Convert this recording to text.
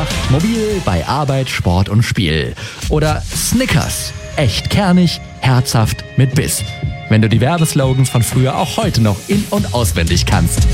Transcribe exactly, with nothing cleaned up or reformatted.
einfach, mobil bei Arbeit, Sport und Spiel. Oder Snickers, echt kernig, herzhaft mit Biss. Wenn du die Werbeslogans von früher auch heute noch in- und auswendig kannst.